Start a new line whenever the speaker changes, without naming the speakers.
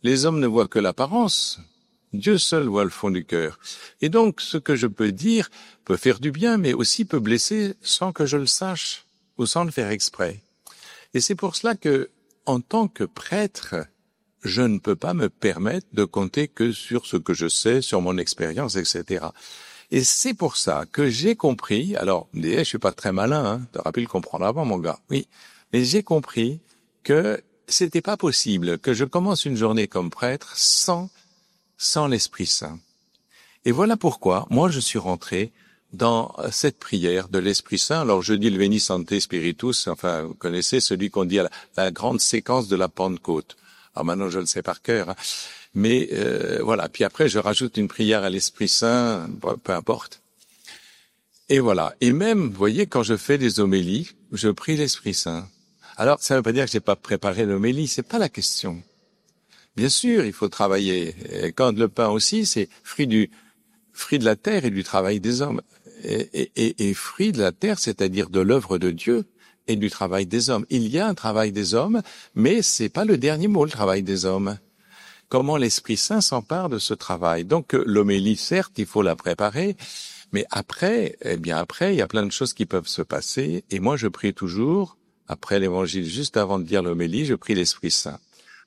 Les hommes ne voient que l'apparence. Dieu seul voit le fond du cœur. Et donc, ce que je peux dire peut faire du bien, mais aussi peut blesser sans que je le sache ou sans le faire exprès. Et c'est pour cela que, en tant que prêtre, je ne peux pas me permettre de compter que sur ce que je sais, sur mon expérience, etc. Et c'est pour ça que j'ai compris, alors, je suis pas très malin, hein, t'aurais pu le comprendre avant, mon gars, oui, mais j'ai compris que c'était pas possible que je commence une journée comme prêtre sans l'Esprit Saint. Et voilà pourquoi, moi, je suis rentré dans cette prière de l'Esprit Saint. Alors, je dis le Veni Sancte Spiritus, enfin, vous connaissez celui qu'on dit à la grande séquence de la Pentecôte. Alors maintenant, je le sais par cœur, hein. Mais voilà. Puis après, je rajoute une prière à l'Esprit Saint, peu importe. Et voilà. Et même, vous voyez, quand je fais des homélies, je prie l'Esprit Saint. Alors, ça ne veut pas dire que j'ai pas préparé l'homélie, c'est pas la question. Bien sûr, il faut travailler. Et quand le pain aussi, c'est fruit de la terre et du travail des hommes. Et fruit de la terre, c'est-à-dire de l'œuvre de Dieu et du travail des hommes. Il y a un travail des hommes, mais c'est pas le dernier mot, le travail des hommes. Comment l'Esprit Saint s'empare de ce travail. Donc, l'homélie, certes, il faut la préparer, mais après, il y a plein de choses qui peuvent se passer. Et moi, je prie toujours, après l'évangile, juste avant de dire l'homélie, je prie l'Esprit Saint.